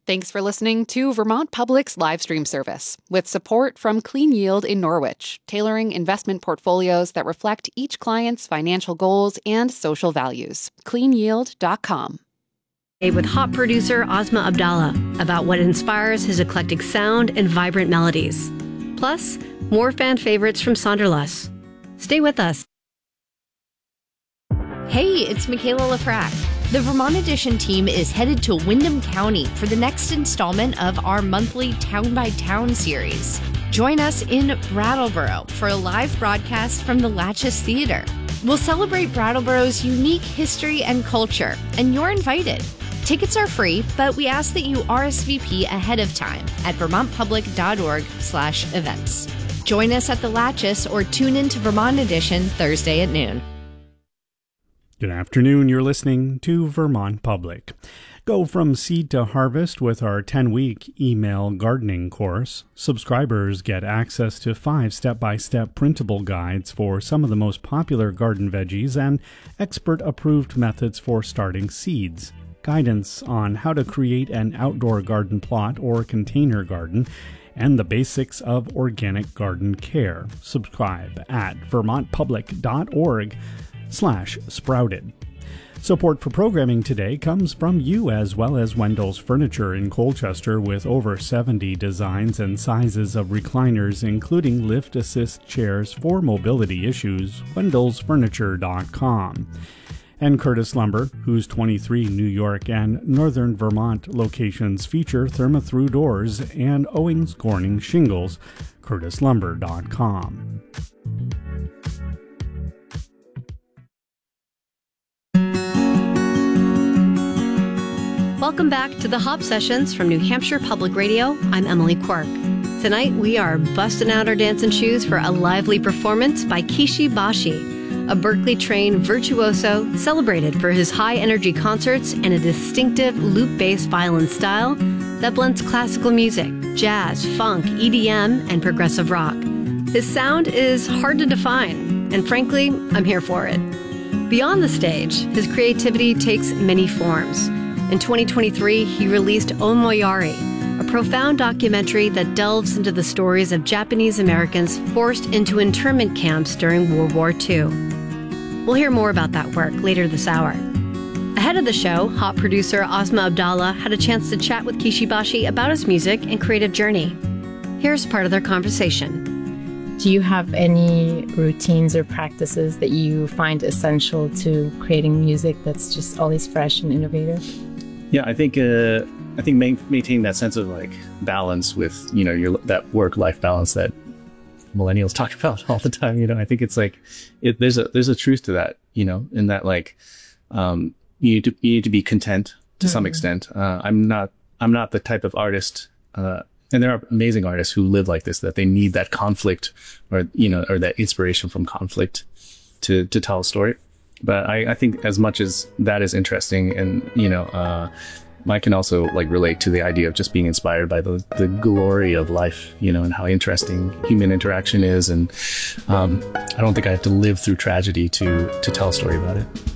Thanks for listening to Vermont Public's live stream service, with support from Clean Yield in Norwich, tailoring investment portfolios that reflect each client's financial goals and social values. CleanYield.com. With hop producer Ozma Abdallah about what inspires his eclectic sound and vibrant melodies. Plus, more fan favorites from Sonderlust. Stay with us. Hey, it's Michaela Lafrac. The Vermont Edition team is headed to Windham County for the next installment of our monthly Town by Town series. Join us in Brattleboro for a live broadcast from the Latches Theater. We'll celebrate Brattleboro's unique history and culture, and you're invited. Tickets are free, but we ask that you RSVP ahead of time at vermontpublic.org/events. Join us at the Latches or tune in to Vermont Edition Thursday at noon. Good afternoon. You're listening to Vermont Public. Go from seed to harvest with our 10-week email gardening course. Subscribers get access to 5 step-by-step printable guides for some of the most popular garden veggies and expert-approved methods for starting seeds. Guidance on how to create an outdoor garden plot or container garden, and the basics of organic garden care. Subscribe at vermontpublic.org/sprouted. Support for programming today comes from you, as well as Wendell's Furniture in Colchester, with over 70 designs and sizes of recliners, including lift assist chairs for mobility issues. wendellsfurniture.com. And Curtis Lumber, whose 23 New York and Northern Vermont locations feature Therma-Through doors and Owings Corning shingles. curtislumber.com. Welcome back to the Hop Sessions from New Hampshire Public Radio. I'm Emily Quirk. Tonight we are busting out our dancing shoes for a lively performance by Kishi Bashi, a Berkeley-trained virtuoso celebrated for his high-energy concerts and a distinctive loop-based violin style that blends classical music, jazz, funk, EDM, and progressive rock. His sound is hard to define, and frankly, I'm here for it. Beyond the stage, his creativity takes many forms. In 2023, he released Omoyari, a profound documentary that delves into the stories of Japanese Americans forced into internment camps during World War II. We'll hear more about that work later this hour. Ahead of the show, hop producer Ozma Abdallah had a chance to chat with Kishi Bashi about his music and creative journey. Here's part of their conversation. Do you have any routines or practices that you find essential to creating music that's just always fresh and innovative? Yeah, I think maintaining that sense of like balance with, that work-life balance that millennials talk about all the time. I think it's like there's a truth to that. In that like you need to be content to some extent. I'm not the type of artist, and there are amazing artists who live like this, that they need that conflict or that inspiration from conflict to tell a story. But I think as much as that is interesting, and I can also like relate to the idea of just being inspired by the glory of life, and how interesting human interaction is. And I don't think I have to live through tragedy to tell a story about it.